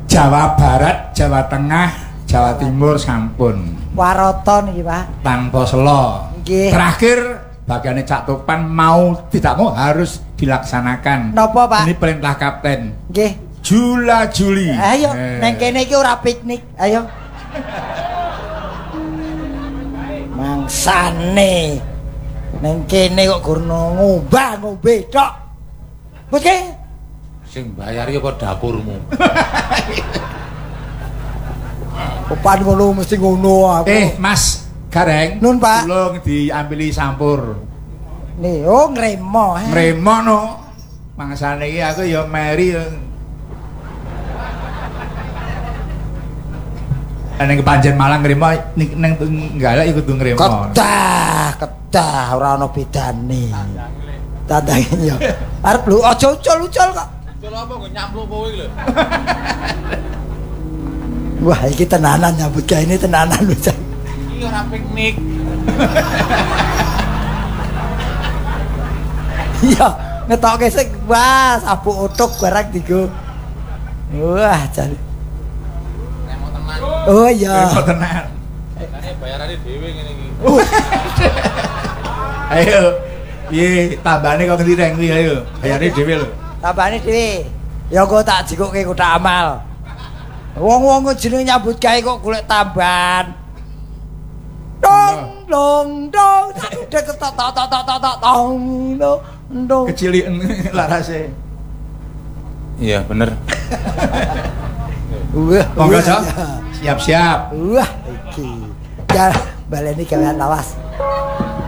Jawa Barat, Jawa Tengah, Jawa Timur sampun. Warata niki, Pak. Tanpa selo. Nggih. Terakhir bagiannya Cak Topan mau tidak mau harus dilaksanakan. Napa, Pak? Ini perintah kapten. Nggih. Jula Juli. Ayo, neng kene iki ora piknik. Ayo. Mangsane. Neng kene kok gurno ngubah ngombe tok. Oke. Sing bayar ya apa dapurmu? Opan ngono mesti ngono aku. Mas Gareng. Nun, Pak. Tolong diambili sampur. Nih, oh ngremo. Ngremo no. Mangsane iki aku ya meri. Neng Panjen Malang ngremo neng Tunggalak iku ngremo. Kedah ora ana bedane. Tandange yo. Arep lho aja ucul-ucul kok. Ucul apa nggo nyampluk kowe iki lho. Wah, iki tenanan nyambut gawe ini tenanan lho. Iki ora piknik. Iya, ngetokke sik wah sabuk utuk barang digo. Wah, jare. Nek mau tenan. Oh iya. Ngremo tenan. Lane bayarane dhewe ngene iki. Ayo. Piye tambane kok ngendi reng kuwi ayo. Bayarne dhewe lho. Tambane dhewe. Ya kok tak jikuke kotak amal. Wong-wong kok jeneng nyambut gawe kok golek tambahan. Dong dong dong. Dek tok tok tok tok tok tong dong. Keciliken larase. Iya, bener. Wah, Monggo, Cok. Siap-siap. Wah, iki. Ya, baleni gawean lawas.